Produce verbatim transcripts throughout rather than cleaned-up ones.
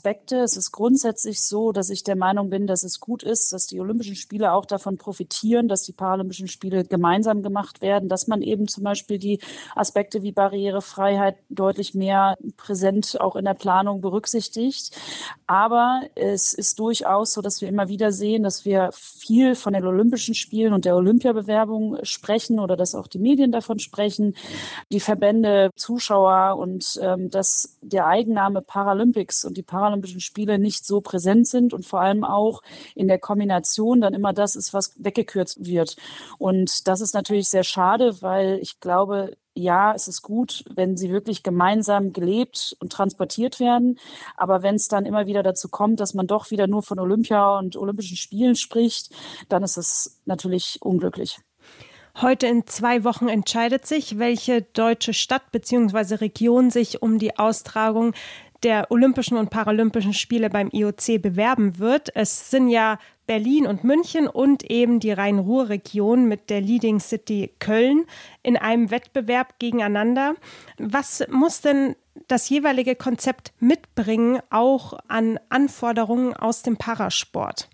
Aspekte. Es ist grundsätzlich so, dass ich der Meinung bin, dass es gut ist, dass die Olympischen Spiele auch davon profitieren, dass die Paralympischen Spiele gemeinsam gemacht werden, dass man eben zum Beispiel die Aspekte wie Barrierefreiheit deutlich mehr präsent auch in der Planung berücksichtigt. Aber es ist durchaus so, dass wir immer wieder sehen, dass wir viel von den Olympischen Spielen und der Olympiabewerbung sprechen oder dass auch die Medien davon sprechen, die Verbände, Zuschauer und ähm, dass der Eigenname Paralympics und die Paralympischen Spiele nicht so präsent sind und vor allem auch in der Kombination dann immer das ist, was weggekürzt wird. Und das ist natürlich sehr schade, weil ich glaube, ja, es ist gut, wenn sie wirklich gemeinsam gelebt und transportiert werden. Aber wenn es dann immer wieder dazu kommt, dass man doch wieder nur von Olympia und Olympischen Spielen spricht, dann ist es natürlich unglücklich. Heute in zwei Wochen entscheidet sich, welche deutsche Stadt bzw. Region sich um die Austragung der Olympischen und Paralympischen Spiele beim I O C bewerben wird. Es sind ja Berlin und München und eben die Rhein-Ruhr-Region mit der Leading City Köln in einem Wettbewerb gegeneinander. Was muss denn das jeweilige Konzept mitbringen, auch an Anforderungen aus dem Parasport?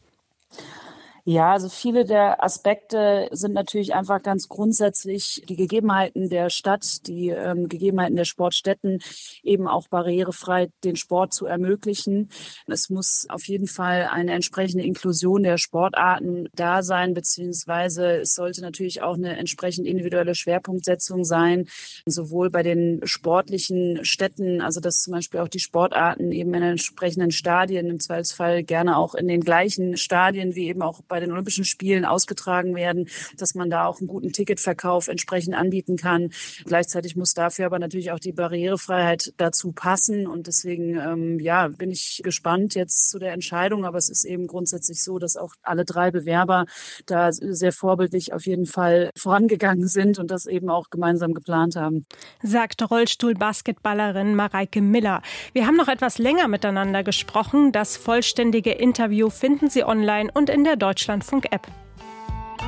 Ja, also viele der Aspekte sind natürlich einfach ganz grundsätzlich die Gegebenheiten der Stadt, die ähm, Gegebenheiten der Sportstätten, eben auch barrierefrei den Sport zu ermöglichen. Es muss auf jeden Fall eine entsprechende Inklusion der Sportarten da sein, beziehungsweise es sollte natürlich auch eine entsprechend individuelle Schwerpunktsetzung sein, sowohl bei den sportlichen Stätten, also dass zum Beispiel auch die Sportarten eben in entsprechenden Stadien, im Zweifelsfall gerne auch in den gleichen Stadien wie eben auch bei den Olympischen Spielen ausgetragen werden, dass man da auch einen guten Ticketverkauf entsprechend anbieten kann. Gleichzeitig muss dafür aber natürlich auch die Barrierefreiheit dazu passen und deswegen ähm, ja, bin ich gespannt jetzt zu der Entscheidung, aber es ist eben grundsätzlich so, dass auch alle drei Bewerber da sehr vorbildlich auf jeden Fall vorangegangen sind und das eben auch gemeinsam geplant haben. Sagt Rollstuhl-Basketballerin Mareike Miller. Wir haben noch etwas länger miteinander gesprochen. Das vollständige Interview finden Sie online und in der Deutschlandfunk-App.